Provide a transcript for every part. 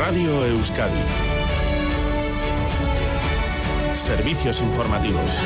Radio Euskadi. Servicios informativos.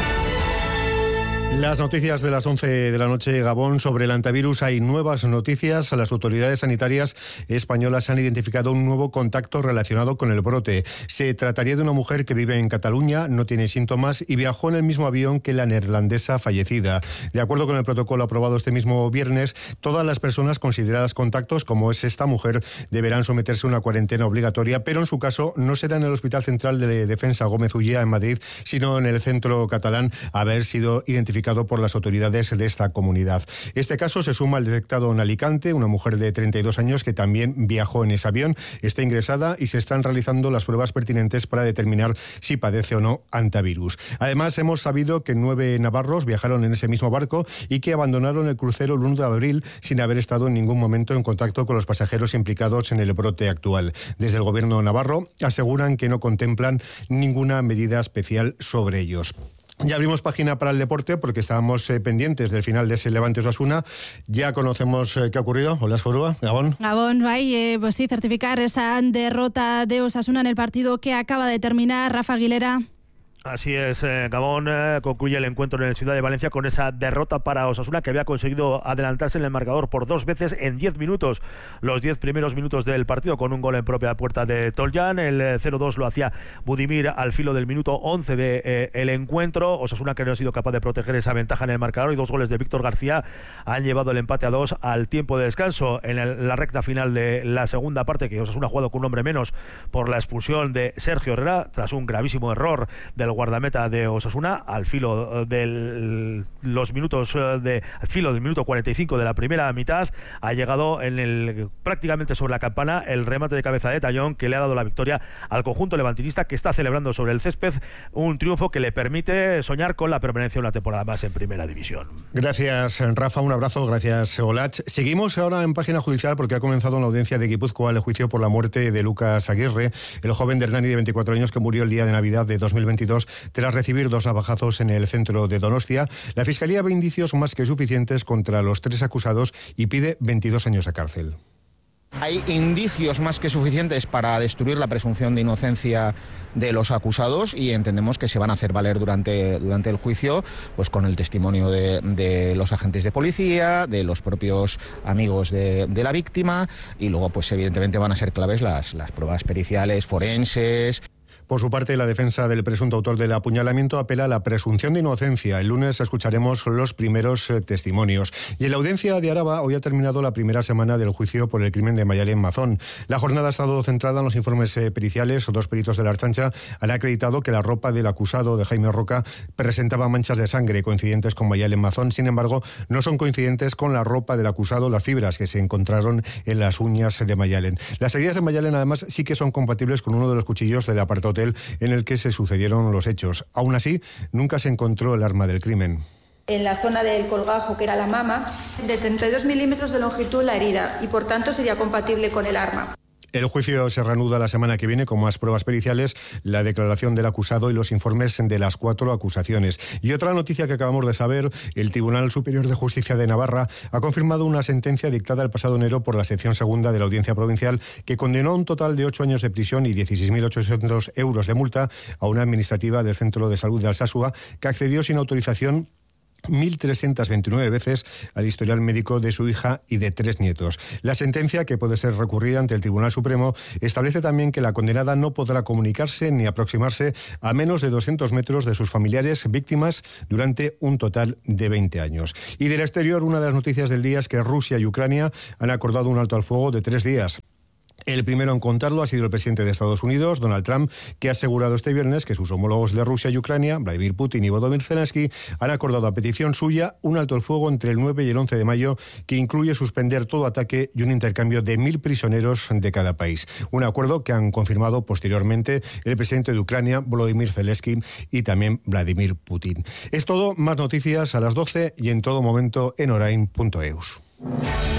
Las noticias de las 11 de la noche, Gabón. Sobre el antivirus hay nuevas noticias. Las autoridades sanitarias españolas han identificado un nuevo contacto relacionado con el brote. Se trataría de una mujer que vive en Cataluña, no tiene síntomas y viajó en el mismo avión que la neerlandesa fallecida. De acuerdo con el protocolo aprobado este mismo viernes, todas las personas consideradas contactos, como es esta mujer, deberán someterse a una cuarentena obligatoria, pero en su caso no será en el Hospital Central de Defensa Gómez Ullía en Madrid, sino en el centro catalán, a haber sido identificado por las autoridades de esta comunidad. Este caso se suma al detectado en Alicante, una mujer de 32 años que también viajó en ese avión, está ingresada y se están realizando las pruebas pertinentes para determinar si padece o no antivirus. Además, hemos sabido que 9 navarros viajaron en ese mismo barco y que abandonaron el crucero el 1 de abril sin haber estado en ningún momento en contacto con los pasajeros implicados en el brote actual. Desde el gobierno navarro aseguran que no contemplan ninguna medida especial sobre ellos. Ya abrimos página para el deporte porque estábamos pendientes del final de ese Levante Osasuna. Ya conocemos qué ha ocurrido. Hola, Esforúa, Gabón. Gabón, pues sí, certificar esa derrota de Osasuna en el partido que acaba de terminar. Rafa Aguilera. Así es, Gabón concluye el encuentro en el Ciudad de Valencia con esa derrota para Osasuna, que había conseguido adelantarse en el marcador por 2 veces en 10 minutos, los 10 primeros minutos del partido, con un gol en propia puerta de Toljan. El 0-2 lo hacía Budimir al filo del minuto 11 del encuentro. Osasuna, que no ha sido capaz de proteger esa ventaja en el marcador, y 2 goles de Víctor García han llevado el empate a 2 al tiempo de descanso. En la recta final de la segunda parte, que Osasuna ha jugado con un hombre menos por la expulsión de Sergio Herrera, tras un gravísimo error del guardameta de Osasuna, al filo del minuto 45 de la primera mitad, ha llegado prácticamente sobre la campana el remate de cabeza de Tallón, que le ha dado la victoria al conjunto levantinista, que está celebrando sobre el césped un triunfo que le permite soñar con la permanencia una temporada más en Primera División. Gracias, Rafa, un abrazo. Gracias, Olach. Seguimos ahora en página judicial porque ha comenzado una audiencia de Guipúzcoa el juicio por la muerte de Lucas Aguirre, el joven de Hernani de 24 años que murió el día de Navidad de 2022 tras recibir 2 navajazos en el centro de Donostia. La Fiscalía ve indicios más que suficientes contra los 3 acusados y pide 22 años de cárcel. Hay indicios más que suficientes para destruir la presunción de inocencia de los acusados y entendemos que se van a hacer valer durante el juicio, pues con el testimonio de los agentes de policía, de los propios amigos de la víctima, y luego pues evidentemente van a ser claves las pruebas periciales, forenses. Por su parte, la defensa del presunto autor del apuñalamiento apela a la presunción de inocencia. El lunes escucharemos los primeros testimonios. Y en la audiencia de Araba hoy ha terminado la primera semana del juicio por el crimen de Mayalen Mazón. La jornada ha estado centrada en los informes periciales. 2 peritos de la Ertzaintza han acreditado que la ropa del acusado, de Jaime Roca, presentaba manchas de sangre coincidentes con Mayalen Mazón. Sin embargo, no son coincidentes con la ropa del acusado las fibras que se encontraron en las uñas de Mayalen. Las heridas de Mayalen, además, sí que son compatibles con uno de los cuchillos del apartahotel en el que se sucedieron los hechos. Aún así, nunca se encontró el arma del crimen. En la zona del colgajo, que era la mama, de 32 milímetros de longitud la herida, y por tanto sería compatible con el arma. El juicio se reanuda la semana que viene con más pruebas periciales, la declaración del acusado y los informes de las 4 acusaciones. Y otra noticia que acabamos de saber: el Tribunal Superior de Justicia de Navarra ha confirmado una sentencia dictada el pasado enero por la sección segunda de la Audiencia Provincial, que condenó a un total de 8 años de prisión y 16.800 euros de multa a una administrativa del Centro de Salud de Alsasua, que accedió sin autorización 1.329 veces al historial médico de su hija y de 3 nietos. La sentencia, que puede ser recurrida ante el Tribunal Supremo, establece también que la condenada no podrá comunicarse ni aproximarse a menos de 200 metros de sus familiares víctimas durante un total de 20 años. Y del exterior, una de las noticias del día es que Rusia y Ucrania han acordado un alto al fuego de 3 días. El primero en contarlo ha sido el presidente de Estados Unidos, Donald Trump, que ha asegurado este viernes que sus homólogos de Rusia y Ucrania, Vladimir Putin y Volodymyr Zelensky, han acordado a petición suya un alto el fuego entre el 9 y el 11 de mayo que incluye suspender todo ataque y un intercambio de 1.000 prisioneros de cada país. Un acuerdo que han confirmado posteriormente el presidente de Ucrania, Volodymyr Zelensky, y también Vladimir Putin. Es todo, más noticias a las 12 y en todo momento en orain.eus.